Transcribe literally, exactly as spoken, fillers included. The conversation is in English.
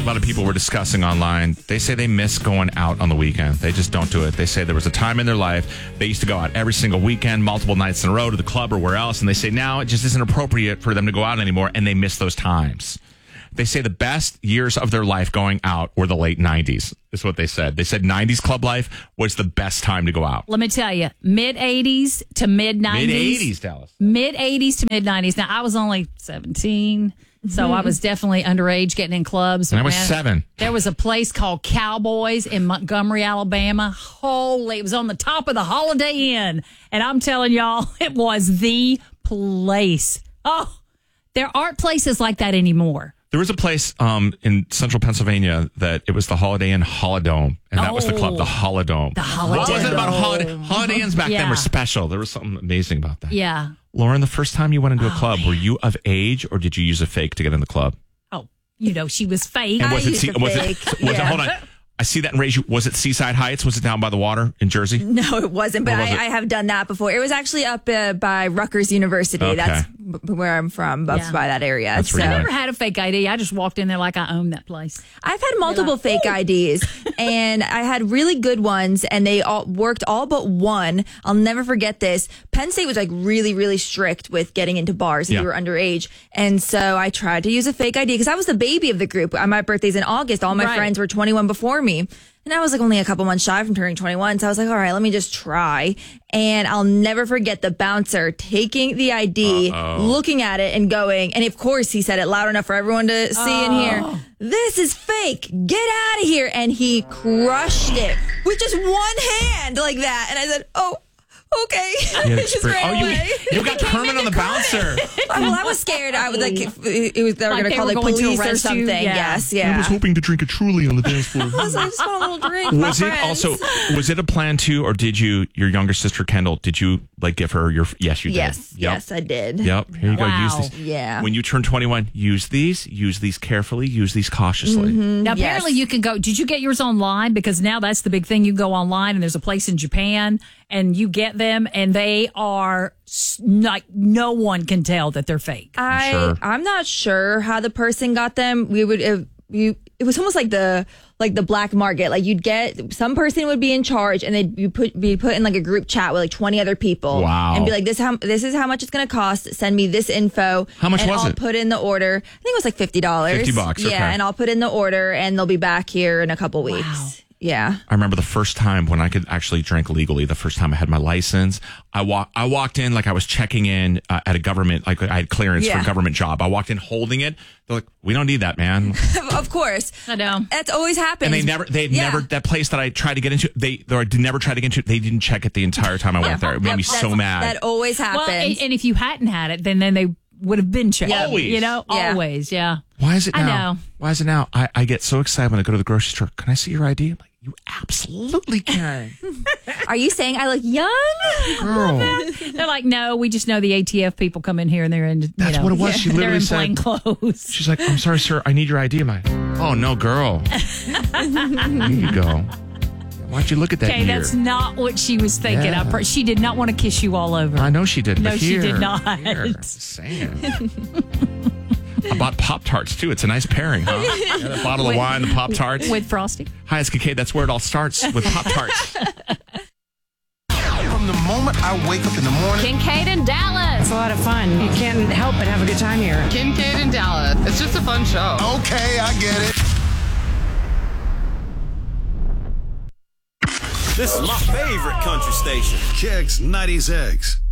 a lot of people were discussing online. They say they miss going out on the weekend. They just don't do it. They say there was a time in their life they used to go out every single weekend, multiple nights in a row to the club or where else. And they say now it just isn't appropriate for them to go out anymore. And they miss those times. They say the best years of their life going out were the late nineties, is what they said. They said nineties club life was the best time to go out. Let me tell you, mid-eighties to mid-nineties. Mid-eighties, Dallas. Mid-eighties to mid-nineties. Now, I was only seventeen, so I was definitely underage getting in clubs. And I was Man, seven. There was a place called Cowboys in Montgomery, Alabama. Holy, it was on the top of the Holiday Inn. And I'm telling y'all, it was the place. Oh, there aren't places like that anymore. There was a place um, in central Pennsylvania that it was the Holiday Inn Holidome, and that oh, was the club, the Holidome. The Holidome. What was it about Holiday? Holiday Inns back yeah. then were special. There was something amazing about that. Yeah. Lauren, the first time you went into a oh, club, man. were you of age, or did you use a fake to get in the club? Oh, you know, she was fake. And was I it? used a was fake. it? Was yeah. it? Hold on. I see that in Ray. Was it Seaside Heights? Was it down by the water in Jersey? No, it wasn't, but was I, it? I have done that before. It was actually up uh, by Rutgers University. Okay. That's b- where I'm from, up Yeah. by that area. That's so where I you never had a fake I D. I just walked in there like I owned that place. I've had multiple like, fake I Ds, and I had really good ones, and they all worked all but one. I'll never forget this. Penn State was like really, really strict with getting into bars if Yeah. you were underage, and so I tried to use a fake I D because I was the baby of the group. My birthday's in August. All my Right. friends were twenty-one before me. And I was like only a couple months shy from turning twenty-one. So I was like, all right, let me just try. And I'll never forget the bouncer taking the I D, Uh-oh. looking at it and going, and of course he said it loud enough for everyone to see and hear, this is fake. Get out of here. And he crushed it with just one hand like that. And I said, oh, okay. You I just ran oh, you, away. you got Kermit on the bouncer. Well, I was scared. I was like, it was, they were Like going to they call were the going to police or arrest you? something. Yeah. Yes, yeah. I was hoping to drink a Truly on the dance floor. I was like, I just want a little drink. with my Was it friends. also, was it a plan too, or did you, your younger sister Kendall, did you like give her your, yes, you did. Yes, Yep. yes, I did. Yep. Here you go. Wow. Use these. Yeah. When you turn twenty-one, use these, use these carefully, use these cautiously. Now, apparently Yes. you can go. Did you get yours online? Because now that's the big thing. You go online, and there's a place in Japan, and you get them, and they are s- like no one can tell that they're fake. I Sure. I'm not sure how the person got them. We would it, you it was almost like the like the black market. Like you'd get some person would be in charge, and they'd be put be put in like a group chat with like twenty other people. Wow. And be like, this how this is how much it's going to cost. Send me this info. How much and was I'll it? Put in the order. I think it was like fifty dollars. fifty bucks, Yeah, okay. and I'll put in the order, and they'll be back here in a couple weeks. Wow. Yeah. I remember the first time when I could actually drink legally, the first time I had my license, I, wa- I walked in like I was checking in uh, at a government, like I had clearance for Yeah. a government job. I walked in holding it. They're like, we don't need that, man. Of course. I know. That's always happened. And they never, they Yeah. never, that place that I tried to get into, they, or I did never try to get into, they didn't check it the entire time I went there. It made Yep, me so that's- mad. That always happens. Well, and, and if you hadn't had it, then then they would have been checked. Always. You know, Yeah. always. Yeah. Why is it I now? know. Why is it now? I, I get so excited when I go to the grocery store. Can I see your I D? I'm like, you absolutely can. Are you saying I look young? Girl. They're like, no, we just know the A T F people come in here and they're in. You That's know, what it was. She they're literally in said- plain clothes. She's like, I'm sorry, sir. I need your I D. I'm like, oh, no, girl. Here you go. Why'd you look at that Okay, here? that's not what she was thinking. Yeah. I pr- she did not want to kiss you all over. I know she did. No, but she here, did not. Here, I'm just saying. I bought Pop-Tarts, too. It's a nice pairing, huh? Yeah, the bottle of wine, the Pop-Tarts. With frosting. Hi, it's Kincaid. That's where it all starts, with Pop-Tarts. From the moment I wake up in the morning, Kincaid and Dallas. It's a lot of fun. You can't help but have a good time here. Kincaid and Dallas. It's just a fun show. okay, I get it. This is my favorite country station. Kicks ninety-six.